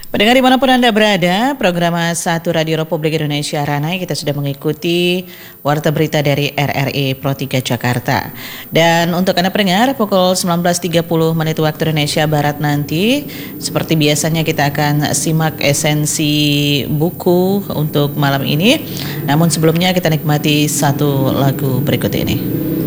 Pendengar dimanapun Anda berada, program Satu Radio Republik Indonesia Ranai, kita sudah mengikuti Warta Berita dari RRI Pro 3 Jakarta. Dan untuk Anda pendengar, pukul 19.30 menit waktu Indonesia Barat nanti, seperti biasanya kita akan simak esensi buku untuk malam ini. Namun sebelumnya kita nikmati satu lagu berikut ini.